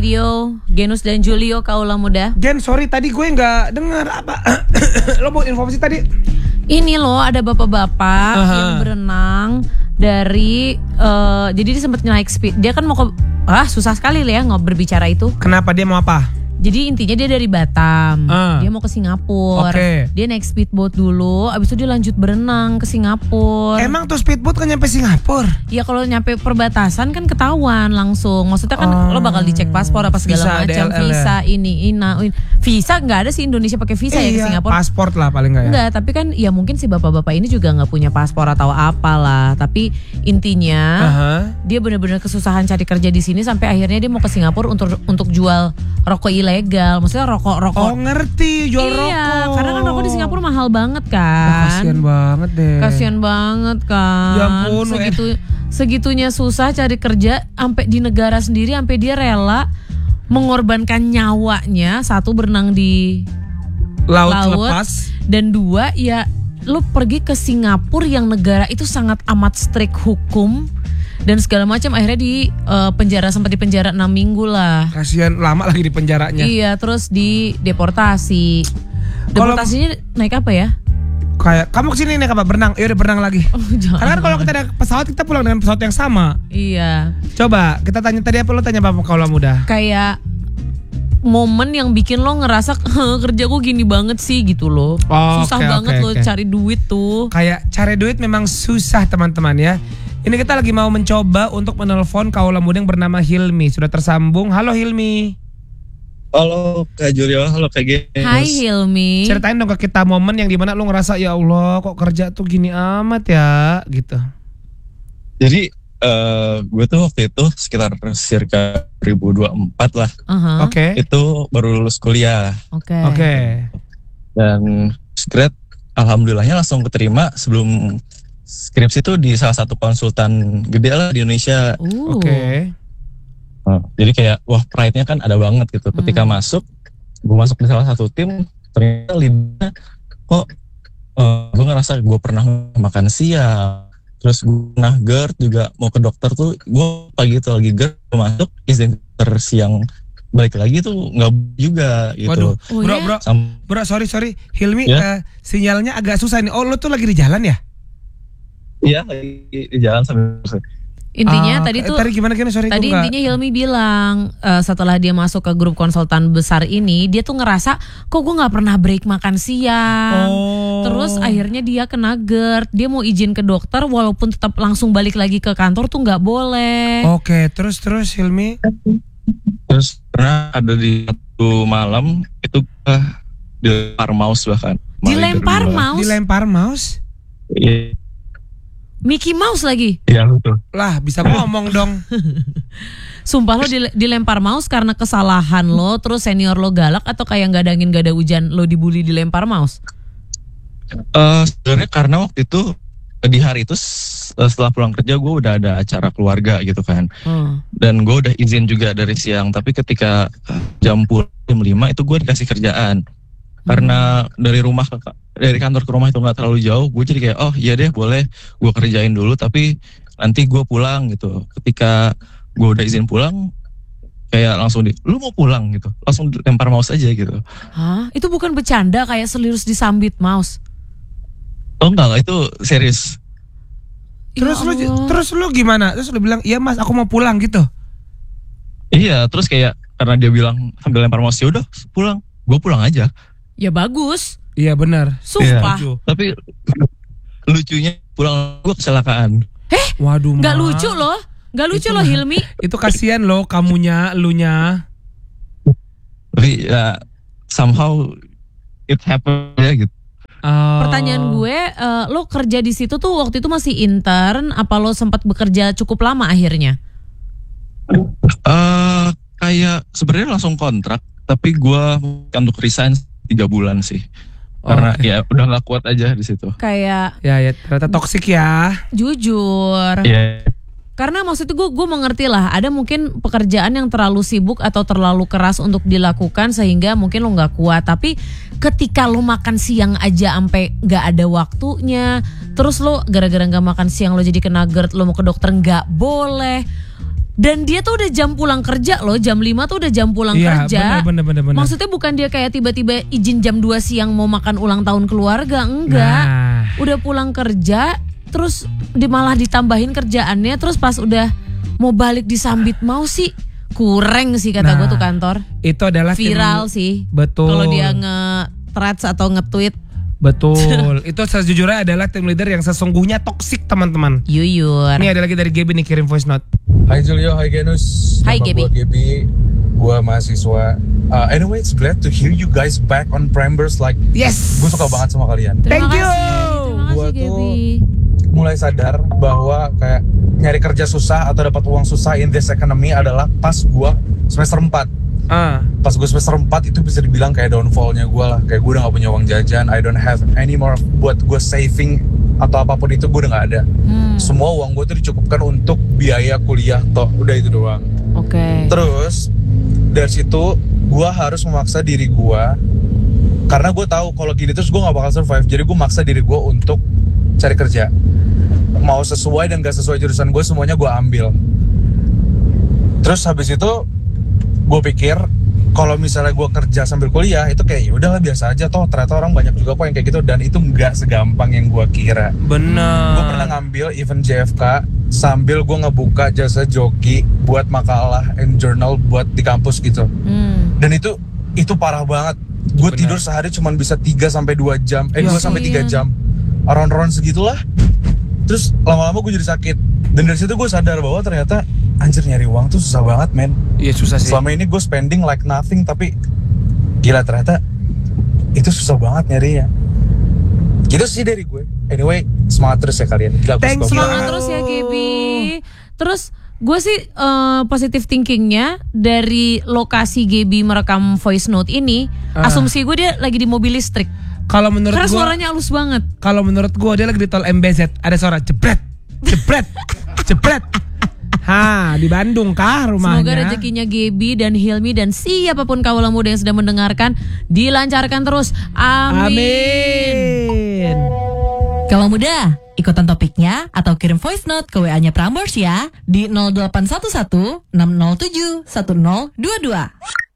Rio, Genus dan Julio Kaula Muda. Gen, sorry tadi gue nggak dengar apa. Lo mau informasi tadi? Ini loh ada bapak-bapak yang berenang dari jadi dia sempat naik speed. Dia kan mau ke susah sekali ya berbicara itu. Kenapa dia mau apa? Jadi intinya dia dari Batam, dia mau ke Singapura. Dia naik speedboat dulu, abis itu dia lanjut berenang ke Singapura. Emang tuh speedboat kan nyampe Singapura? Ya kalau nyampe perbatasan kan ketahuan langsung. Maksudnya kan lo bakal dicek paspor apa segala macam, visa visa nggak ada sih Indonesia pakai visa ya ke Singapura. Paspor lah paling nggak ya? Enggak, tapi kan ya mungkin si bapak-bapak ini juga nggak punya paspor atau apalah. Tapi intinya dia benar-benar kesusahan cari kerja di sini sampai akhirnya dia mau ke Singapura untuk jual rokok ilegal, maksudnya rokok. Oh ngerti, jual rokok. Iya, karena kan rokok di Singapura mahal banget kan. Kasian banget deh. Kasian banget kan. Ya ampun, segitunya susah cari kerja sampai di negara sendiri, sampai dia rela mengorbankan nyawanya, satu berenang di laut lepas, dan dua ya lu pergi ke Singapura yang negara itu sangat amat strict hukum dan segala macam, akhirnya di penjara, sempat di penjara 6 minggu lah. Kasihan, lama lagi di penjaranya. Iya, terus di deportasi. Deportasinya naik apa ya? Kayak kamu kesini naik apa? Berenang. Yaudah berenang lagi. Karena kan kalau kita ada pesawat, kita pulang dengan pesawat yang sama. Iya. Coba kita tanya tadi apa, lo tanya Bapak Kaula Muda. Kayak momen yang bikin lo ngerasa kerjaku gini banget sih gitu loh. Susah banget lo cari duit tuh. Kayak cari duit memang susah teman-teman ya. Ini kita lagi mau mencoba untuk menelpon Kaula Muda yang bernama Hilmi. Sudah tersambung. Halo Hilmi. Halo Kak Julio, halo Kak Genus. Hai Hilmi. Ceritain dong ke kita momen yang dimana lo ngerasa ya Allah kok kerja tuh gini amat ya gitu. Jadi gue tuh waktu itu sekitar circa 2024 lah. Itu baru lulus kuliah. Dan grad alhamdulillahnya langsung keterima sebelum skripsi itu di salah satu konsultan gede lah di Indonesia. Jadi kayak wah pride-nya kan ada banget gitu. Ketika gue masuk di salah satu tim, ternyata lidahnya kok gue ngerasa gue pernah makan siang. Terus gue pernah GERD juga, mau ke dokter tuh gue pagi itu lagi GERD, masuk izin dokter siang balik lagi tuh nggak juga gitu. Waduh, bro, sorry Hilmi, sinyalnya agak susah nih. Oh lo tuh lagi di jalan ya? Iya, lagi di jalan sambil. Intinya tadi gimana sorry. Tadi intinya Hilmi bilang setelah dia masuk ke grup konsultan besar ini, dia tuh ngerasa kok gue nggak pernah break makan siang. Terus akhirnya dia kena GERD, dia mau izin ke dokter walaupun tetap langsung balik lagi ke kantor tuh nggak boleh. Terus Hilmi. Terus pernah ada di satu malam itu dilempar mouse bahkan. Dilempar mouse? Iya. Mickey Mouse lagi? Iya betul. Lah bisa ngomong dong. Sumpah lo dilempar mouse karena kesalahan lo, terus senior lo galak, atau kayak gak ada angin gak ada hujan lo dibully dilempar mouse? Sebenarnya karena waktu itu di hari itu setelah pulang kerja gue udah ada acara keluarga gitu kan. Dan gue udah izin juga dari siang, tapi ketika jam 5 itu gue dikasih kerjaan. Karena dari kantor ke rumah itu nggak terlalu jauh, gue jadi kayak oh iya deh boleh gue kerjain dulu, tapi nanti gue pulang gitu. Ketika gue udah izin pulang, kayak langsung lu mau pulang gitu, langsung lempar mouse aja gitu. Hah? Itu bukan bercanda kayak selirus disambit mouse? Oh enggak itu serius. Terus lu gimana? Terus lu bilang iya mas aku mau pulang gitu? Iya, terus kayak karena dia bilang sambil lempar mouse, ya udah pulang, gue pulang aja. Ya bagus. Iya benar. Sumpah. Ya, tapi lucunya pulang gue kecelakaan. Waduh. Gak lucu loh. Gak lucu loh Hilmi. Itu kasihan loh elunya. Tapi ya somehow it happened ya gitu. Pertanyaan gue, lo kerja di situ tuh waktu itu masih intern, apa lo sempat bekerja cukup lama akhirnya? Kayak sebenarnya langsung kontrak, tapi gue untuk resign 3 bulan sih. Karena ya udah gak kuat aja di situ. Kayak ya ternyata toksik ya. Jujur. Karena maksudnya gue mengerti lah, ada mungkin pekerjaan yang terlalu sibuk atau terlalu keras untuk dilakukan sehingga mungkin lo gak kuat. Tapi ketika lo makan siang aja sampai gak ada waktunya, terus lo gara-gara gak makan siang lo jadi kena GERD, lo mau ke dokter gak boleh. Dan dia tuh udah jam pulang kerja loh, jam 5 tuh udah jam pulang kerja. Bener. Maksudnya bukan dia kayak tiba-tiba izin jam 2 siang mau makan ulang tahun keluarga, enggak. Udah pulang kerja, terus malah ditambahin kerjaannya, terus pas udah mau balik disambit mau sih. Kurang sih kata gue tuh kantor. Itu adalah viral sih. Betul. Kalau dia nge-threads atau nge-tweet. Betul. Itu sejujurnya adalah tim leader yang sesungguhnya toksik teman-teman. Yuyur. Ini ada lagi dari Gaby nih kirim voice note. Hai Julio, hai Genus. Hai Nama Gaby. gua Gaby. Gua mahasiswa. Anyway, it's glad to hear you guys back on Prambors. Like, Yes. gue suka banget sama kalian. Thank you. Terima Gua kasih tuh Gaby. mulai sadar bahwa kayak nyari kerja susah atau dapat uang susah in this economy adalah pas gua semester 4. Pas gue semester 4 itu bisa dibilang kayak downfallnya gue lah. Kayak gue udah gak punya uang jajan, I don't have any more buat gue saving atau apapun itu, gue udah gak ada. Semua uang gue tuh dicukupkan untuk biaya kuliah toh, udah itu doang. Oke. Terus dari situ gue harus memaksa diri gue, karena gue tahu kalau gini terus gue gak bakal survive. Jadi gue maksa diri gue untuk cari kerja, mau sesuai dan gak sesuai jurusan gue, semuanya gue ambil. Terus habis itu gue pikir kalau misalnya gue kerja sambil kuliah itu kayak ya udahlah biasa aja, toh ternyata orang banyak juga kok yang kayak gitu, dan itu nggak segampang yang gue kira. Bener. Gue pernah ngambil event JFK sambil gue ngebuka jasa joki buat makalah and journal buat di kampus gitu. Dan itu parah banget. Gue tidur sehari cuma bisa 3-2 jam, 2-3 jam, around segitulah. Terus lama-lama gue jadi sakit. Dan dari situ gue sadar bahwa ternyata anjir, nyari uang tuh susah banget men. Iya susah sih. Selama ini gue spending like nothing, tapi gila ternyata itu susah banget nyarinya. Gitu sih dari gue. Anyway, semangat terus ya kalian. Gila, Thanks, Semangat terus ya Gaby. Terus gue sih positive thinkingnya dari lokasi Gaby merekam voice note ini, asumsi gue dia lagi di mobil listrik. Kalau menurut Karena gue, suaranya halus banget. kalau menurut gue dia lagi di tol MBZ, ada suara jebret, jebret, jebret. Di Bandung kah rumahnya? Semoga rezekinya Gaby dan Hilmi dan siapapun kaula muda yang sedang mendengarkan dilancarkan terus. Amin. Kaula muda, ikutan topiknya atau kirim voice note ke WA-nya Prambors ya di 0811 607 1022.